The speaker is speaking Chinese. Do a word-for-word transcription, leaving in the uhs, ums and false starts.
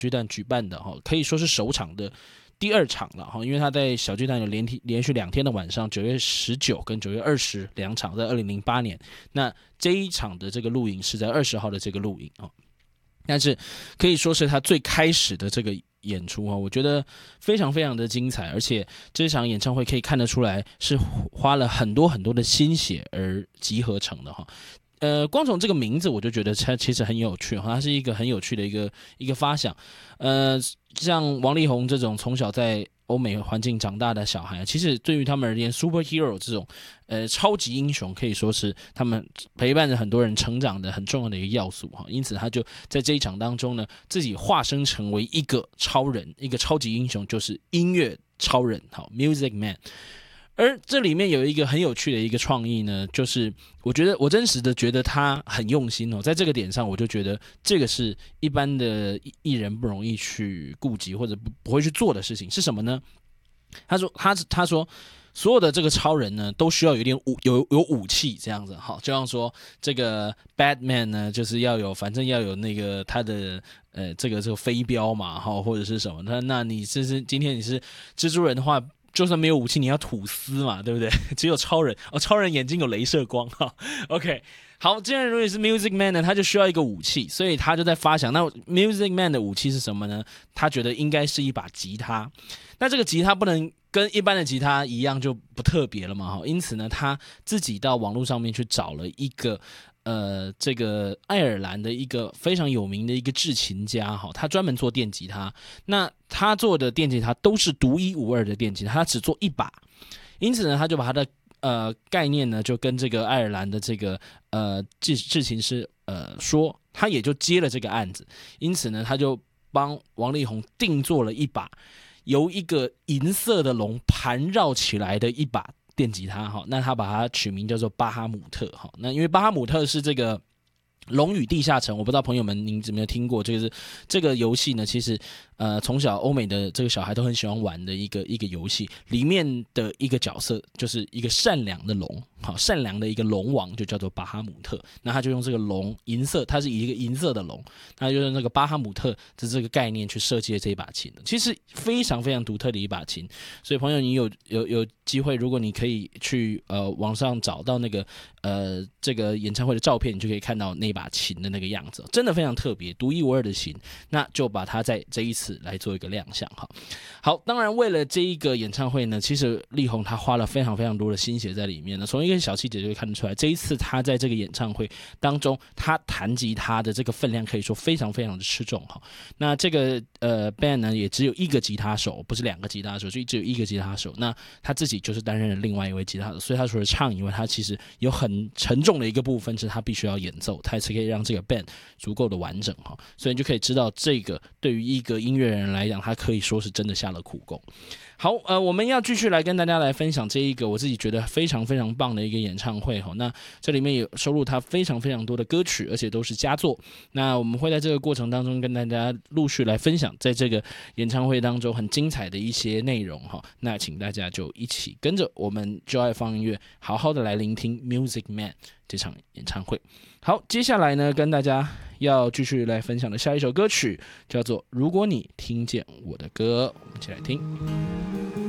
巨蛋举办的哈，可以说是首场的第二场了哈，因为他在小巨蛋有连连续两天的晚上，九月十九跟九月二十两场，在二零零八年。那这一场的这个录影是在二十号的这个录影啊，但是可以说是他最开始的这个演出啊，我觉得非常非常的精彩，而且这场演唱会可以看得出来是花了很多很多的心血而集合成的哈。呃，光从这个名字我就觉得它其实很有趣，它是一个很有趣的一个一个发想。呃，像王力宏这种从小在欧美环境长大的小孩，其实对于他们而言 ，superhero 这种呃超级英雄可以说是他们陪伴着很多人成长的很重要的一个要素哈。因此，他就在这一场当中呢，自己化身成为一个超人，一个超级英雄，就是音乐超人，好 ，Music Man。而这里面有一个很有趣的一个创意呢，就是我觉得我真实的觉得他很用心哦，在这个点上，我就觉得这个是一般的艺人不容易去顾及或者不不会去做的事情是什么呢？他说他他说所有的这个超人呢，都需要有点武有有武器这样子哈，就像说这个 Batman 呢，就是要有反正要有那个他的呃这个这个飞镖嘛哈，或者是什么？那那你是是今天你是蜘蛛人的话。就算没有武器，你要吐丝嘛，对不对？只有超人哦，超人眼睛有雷射光哈。OK， 好，既然如果是 Music Man 呢，他就需要一个武器，所以他就在发想，那 Music Man 的武器是什么呢？他觉得应该是一把吉他。那这个吉他不能跟一般的吉他一样就不特别了嘛，因此呢，他自己到网络上面去找了一个。呃，这个爱尔兰的一个非常有名的一个制琴家哈，他专门做电吉他。那他做的电吉他都是独一无二的电吉他，他只做一把。因此呢，他就把他的呃概念呢，就跟这个爱尔兰的这个呃制制琴师呃说，他也就接了这个案子。因此呢，他就帮王力宏定做了一把由一个银色的龙盘绕起来的一把。电吉他哈，那他把它取名叫做巴哈姆特哈。那因为巴哈姆特是这个《龙与地下城》，我不知道朋友们您有没有听过，这个是这个游戏呢，其实呃从小欧美的这个小孩都很喜欢玩的一个一个游戏，里面的一个角色就是一个善良的龙，好善良的一个龙王就叫做巴哈姆特。那他就用这个龙银色，它是以一个银色的龙，他就用那个巴哈姆特的这个概念去设计了这一把琴，其实非常非常独特的一把琴。所以朋友，你有有有机会，如果你可以去呃网上找到那个呃这个演唱会的照片，你就可以看到那把琴的那个样子，真的非常特别，独一无二的琴。那就把它在这一次来做一个亮相哈。好，当然为了这一个演唱会呢，其实力宏他花了非常非常多的心血在里面呢。从一个小细节就可以看得出来，这一次他在这个演唱会当中，他弹吉他的这个分量可以说非常非常的吃重哈。那这个呃 band 呢也只有一个吉他手，不是两个吉他手，所以只有一个吉他手。那他自己就是担任了另外一位吉他手，所以他除了唱以外，他其实有很沉重的一个部分是他必须要演奏，他才可以让这个 band 足够的完整哈。所以你就可以知道，这个对于一个音乐人来讲，他可以说是真的下了苦功。好，呃，我们要继续来跟大家来分享这一个我自己觉得非常非常棒的一个演唱会哈。那这里面有收录他非常非常多的歌曲，而且都是佳作。那我们会在这个过程当中跟大家陆续来分享，在这个演唱会当中很精彩的一些内容哈。那请大家就一起跟着我们就爱放音乐，好好的来聆听 Music Man 这场演唱会。好，接下来呢，跟大家要继续来分享的下一首歌曲叫做《如果你听见我的歌》，我们一起来听。